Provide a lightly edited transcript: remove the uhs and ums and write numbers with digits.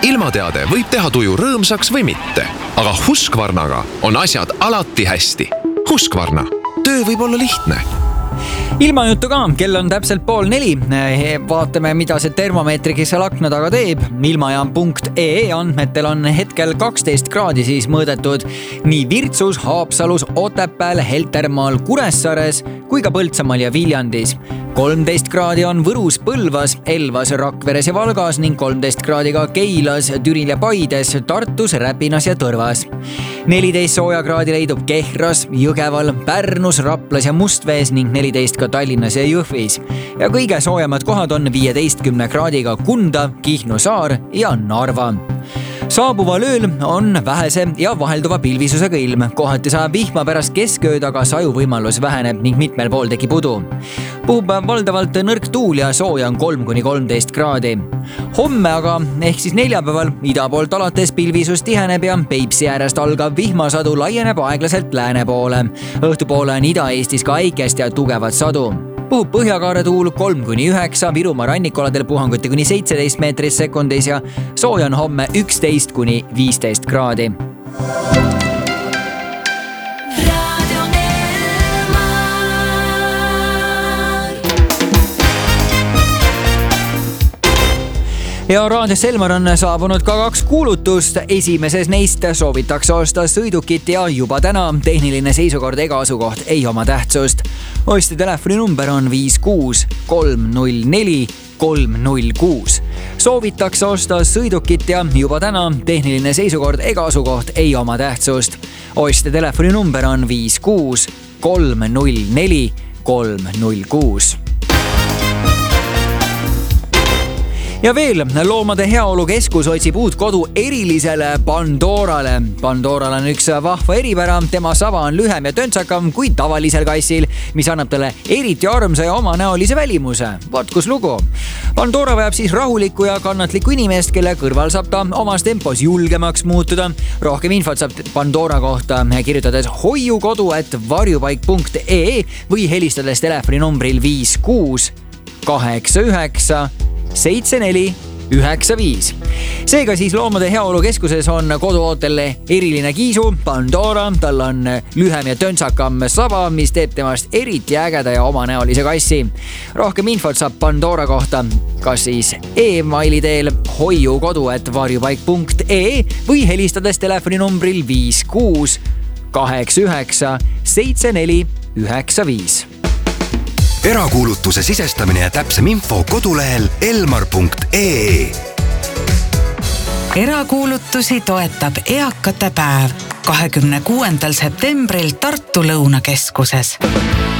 Ilmateade võib teha tuju rõõmsaks või mitte, aga Husqvarnaga on asjad alati hästi. Husqvarna. Töö võib olla lihtne. Ilmajuttu ka, kell on täpselt 3:30. Vaatame, mida see termomeetri, kes seal akna taga teeb. Ilmajaam.ee andmetel on hetkel 12 kraadi siis mõõdetud nii Virtsus, Haapsalus, Otepääl, Heltermaal, Kuressaares kui ka Põltsamaal ja Viljandis. 13 kraadi on Võrus, Põlvas, Elvas, Rakveres ja Valgas ning 13 kraadi ka Keilas, Türil ja Paides, Tartus, Räpinas ja Tõrvas. 14 sooja kraadi leidub Kehras, Jõgeval, Pärnus, Raplas ja Mustvees ning 14 ka Tallinnas ja Jõhvis. Ja kõige soojemad kohad on 15 kraadiga Kunda, Kihnu saar ja Narva. Saabuval ööl on vähese ja vahelduva pilvisusega ilm. Kohati saab vihma pärast keskööd, aga sajuvõimalus väheneb ning mitmel pool tekib udu. Puhub valdavalt nõrk tuul ja sooja on 3-13 kraadi. Homme aga, ehk siis neljapäeval, ida poolt alates pilvisus tiheneb ja Peipsi äärest algav vihmasadu laieneb aeglaselt lääne poole. Õhtupoole on Ida-Eestis ka äikest ja tugevat sadu. Puhub põhjakaare tuul 3-9, Virumaa rannikoladel puhanguti kuni 17 meetrit sekundis ja sooja on homme 11-15 kraadi. Ja raadios Elmar on saabunud ka 2 kuulutust. Esimeses neist soovitakse osta sõidukit ja juba täna tehniline seisukord ega asukoht ei oma tähtsust. Ostja telefoninumber on 56 304 306. Soovitakse osta sõidukit ja juba täna tehniline seisukord ega asukoht ei oma tähtsust. Ostja telefoninumber on 56 304 306. Ja veel, Loomade Heaolu Keskus otsib uut kodu erilisele Pandorale. Pandoral on üks vahva eripära, tema saba on lühem ja töntsakam kui tavalisel kassil, mis annab talle eriti armsa ja omanäolise välimuse. Vaat kus lugu. Pandora vajab siis rahulikku ja kannatlikku inimest, kelle kõrval saab ta omas tempos julgemaks muutuda. Rohkem infot saab Pandora kohta kirjutades hoiukodu@varjupaik.ee või helistades telefoninumbril 56 89 7495. Seega siis Loomade Heaolu Keskuses on koduootel eriline kiisu, Pandora, tal on lühem ja töntsakam saba, mis teeb temast eriti ägeda ja omanäolise kassi. Rohkem infot saab Pandora kohta kas siis e-maili teel hoiukodu@varjupaik.ee või helistades telefoninumbril 56 89 7495. Erakuulutuse sisestamine ja täpsem info kodulehel elmar.ee. Erakuulutusi toetab Eakate päev 26. septembril Tartu Lõunakeskuses.